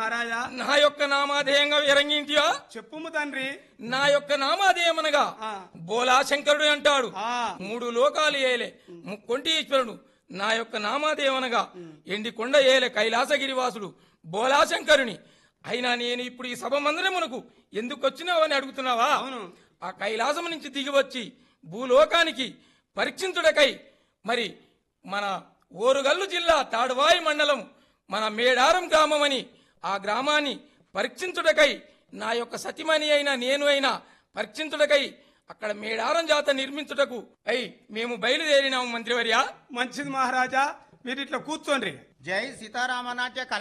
మహారాజా నా యొక్క నామాధేయంగా విరంగింటియా చెప్పుము తండ్రి. నా యొక్క నామాధేయమనగా బోలా శంకరుడు అంటాడు. 3 లోకాలు ఏలే ముక్కొంటి ఈశ్వరుడు. నా యొక్క నామాధేయమనగా ఎండికొండ ఏలే కైలాసగిరివాసుడు బోలా శంకరుని. అయినా నేను ఇప్పుడు ఈ సభ మందిరమునకు ఎందుకు వచ్చినావని అడుగుతున్నావా? ఆ కైలాసం నుంచి దిగివచ్చి భూలోకానికి పరీక్షించుటకై మరి మన ఓరుగల్లు జిల్లా తాడువాయి మండలం మన మేడారం గ్రామం అని ఆ గ్రామాన్ని పరీక్షించుటకై నా యొక్క సతిమణి అయినా నేను అయినా పరీక్షించుటకై అక్కడ మేడారం జాత నిర్మించుటకు మేము బయలుదేరినాము మంత్రివర్య. మంచిది మహారాజా, మీరు ఇట్లా కూర్చోండి. జై సీతారామనాట్య